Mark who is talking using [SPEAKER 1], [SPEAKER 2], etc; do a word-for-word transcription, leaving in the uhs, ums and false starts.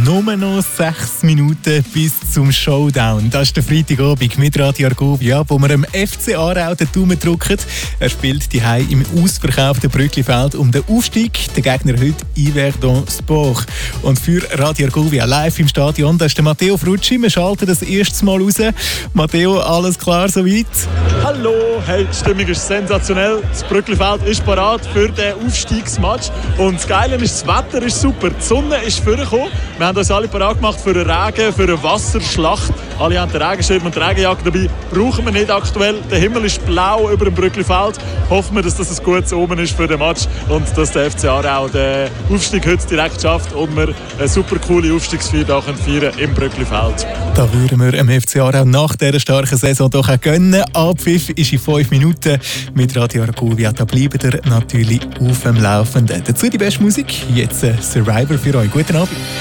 [SPEAKER 1] Nur noch sechs Minuten bis zum Showdown. Das ist der Freitagabend mit Radio Argovia, wo wir dem F C Aarau den Daumen drücken. Er spielt die Hei im ausverkauften Brücklifeld um den Aufstieg. Der Gegner heute Yverdon Sport. Und für Radio Argovia live im Stadion, da ist der Matteo Frutschi. Wir schalten das erste Mal raus. Matteo, alles klar soweit?
[SPEAKER 2] Hallo, hey, die Stimmung ist sensationell. Das Brücklifeld ist parat für den Aufstiegsmatch. Und das Geile ist, das Wetter ist super. Die Sonne ist vorgekommen. Wir haben uns alle parat gemacht für einen Regen, für eine Wasserschlacht. Alle haben den Regenschirm und die Regenjacke dabei. Brauchen wir nicht aktuell. Der Himmel ist blau über dem Brücklifeld. Hoffen wir, dass das ein gutes Omen ist für den Match und dass der F C Aarau den Aufstieg heute direkt schafft und wir eine super coole Aufstiegsfeier feiern im Brücklifeld.
[SPEAKER 1] Da würden wir dem F C Aarau nach dieser starken Saison doch auch gönnen. Abpfiff ist in fünf Minuten mit Radio Argovia. Da bleibt ihr natürlich auf dem Laufenden. Dazu die beste Musik. Jetzt Survivor für euch. Guten Abend.